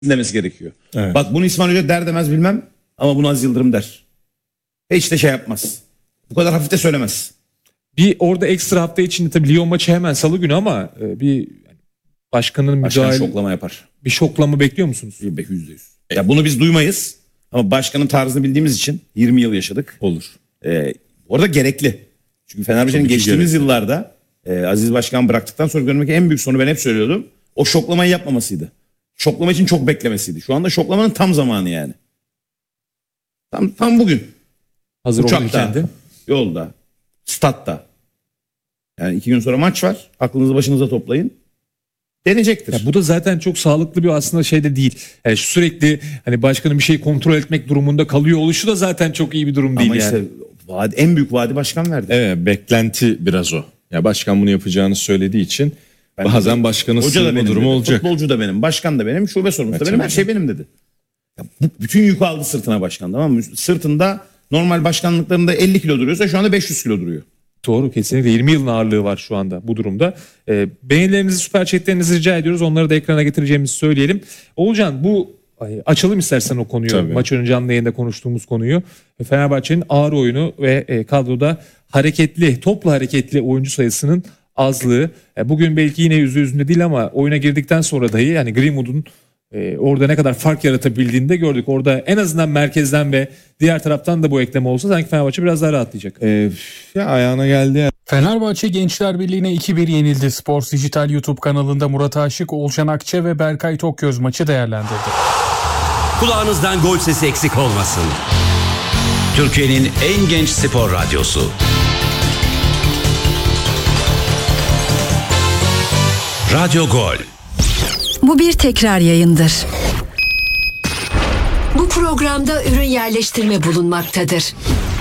demesi gerekiyor. Evet. Bak bunu İsmail Hoca der demez bilmem ama bunu Aziz Yıldırım der. Hiç de şey yapmaz. Bu kadar hafif de söylemez. Bir orada ekstra hafta içinde tabii Lyon maçı hemen salı günü ama bir başkanın Başkan müdahale, şoklama yapar. bir şoklama bekliyor musunuz? %100. Ya bunu biz duymayız ama başkanın tarzını bildiğimiz için 20 yıl yaşadık. Olur. Orada gerekli. Çünkü Fenerbahçe'nin geçtiğimiz yıllarda Aziz Başkan bıraktıktan sonra görmeki en büyük sorunu ben hep söylüyordum. O şoklamayı yapmamasıydı. Şoklama için çok beklemesiydi. Şu anda şoklamanın tam zamanı yani. Tam bugün. Hazır Uçakta, olurken de. yolda, statta. Yani 2 gün sonra maç var. Aklınızı başınıza toplayın. Deneyecektir. Ya bu da zaten çok sağlıklı bir aslında şey de değil. Yani sürekli hani başkanın bir şey kontrol etmek durumunda kalıyor oluşu da zaten çok iyi bir durum değil Ama yani. işte en büyük vaadi başkan verdi. Evet, beklenti biraz o. Ya başkan bunu yapacağını söylediği için bazen başkanın Hoca da sığınma benim durumu dedi, olacak. futbolcu da benim, başkan da benim, şube sorumlusu da Evet, benim, her tabii. şey benim dedi. Ya bütün yükü aldı sırtına başkan, tamam mı? Sırtında normal başkanlıklarında 50 kilo duruyorsa şu anda 500 kilo duruyor. Doğru, kesinlikle 20 yılın ağırlığı var şu anda bu durumda. Beğenilerinizi, süper chatlerinizi rica ediyoruz. Onları da ekrana getireceğimizi söyleyelim. Oğulcan, açalım istersen o konuyu. Tabii. Maç önü canlı yayında konuştuğumuz konuyu. Fenerbahçe'nin ağır oyunu ve kadroda topla hareketli oyuncu sayısının azlığı. Bugün belki yine yüzünde değil ama oyuna girdikten sonra dahi yani Greenwood'un orada ne kadar fark yaratabildiğini de gördük. Orada en azından merkezden ve diğer taraftan da bu ekleme olsa sanki Fenerbahçe biraz daha rahatlayacak. Ya ayağına geldi. Fenerbahçe Gençler Birliği'ne 2-1 yenildi. Sports Dijital YouTube kanalında Murat Aşık, Olcan Akçe ve Berkay Tokgöz maçı değerlendirdi. Kulağınızdan gol sesi eksik olmasın. Türkiye'nin en genç spor radyosu. Radyo Gol. Bu bir tekrar yayındır. Bu programda ürün yerleştirme bulunmaktadır.